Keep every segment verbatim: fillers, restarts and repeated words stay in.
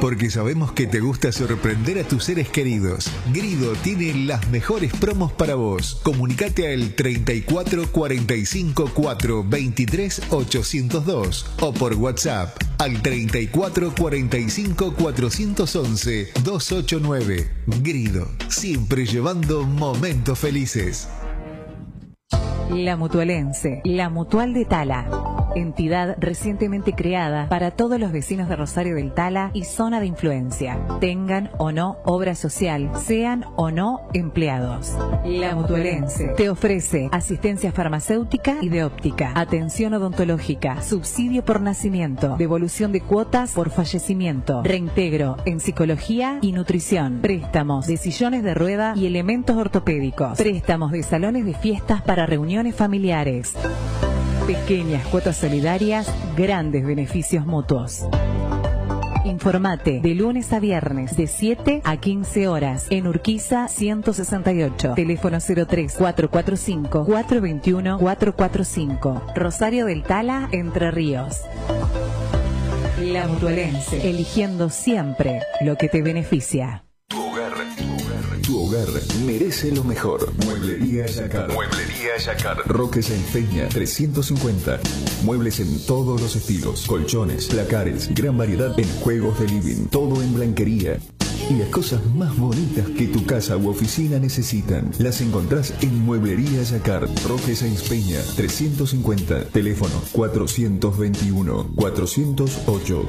porque sabemos que te gusta sorprender a tus seres queridos. Grido tiene las mejores promos para vos. Comunicate al treinta y cuatro cuarenta y cinco cuatro veintitrés ochocientos dos o por WhatsApp al treinta y cuatro cuarenta y cinco cuatrocientos once doscientos ochenta y nueve. Grido, siempre llevando momentos felices. La Mutualense, la Mutual de Tala. Entidad recientemente creada para todos los vecinos de Rosario del Tala y zona de influencia. Tengan o no obra social, sean o no empleados. La Mutualense te ofrece asistencia farmacéutica y de óptica, atención odontológica, subsidio por nacimiento, devolución de cuotas por fallecimiento, reintegro en psicología y nutrición, préstamos de sillones de rueda y elementos ortopédicos, préstamos de salones de fiestas para reuniones familiares. Pequeñas cuotas solidarias, grandes beneficios mutuos. Informate de lunes a viernes de siete a quince horas en Urquiza ciento sesenta y ocho. Teléfono cero tres cuatro cuatro cinco cuatro dos uno cuatro cuatro cinco. Rosario del Tala, Entre Ríos. La Mutualense, eligiendo siempre lo que te beneficia. Tu hogar merece lo mejor. Mueblería Yacar. Mueblería Yacar. Roque se empeña trescientos cincuenta. Muebles en todos los estilos. Colchones, placares, gran variedad en juegos de living. Todo en blanquería. Y las cosas más bonitas que tu casa u oficina necesitan, las encontrás en Mueblería Yacar. Roque Sáenz Peña, trescientos cincuenta. Teléfono cuatrocientos veintiuno cuatrocientos ocho.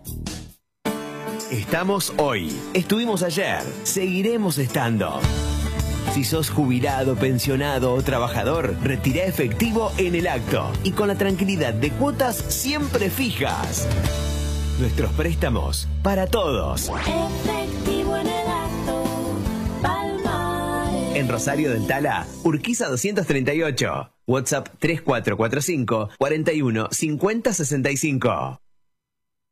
Estamos hoy, estuvimos ayer, seguiremos estando. Si sos jubilado, pensionado o trabajador, retirá efectivo en el acto y con la tranquilidad de cuotas siempre fijas. Nuestros préstamos para todos. Efectivo en el acto, Palmares. En Rosario del Tala, Urquiza doscientos treinta y ocho. WhatsApp tres cuatro cuatro cinco cuarenta y uno cincuenta sesenta y cinco.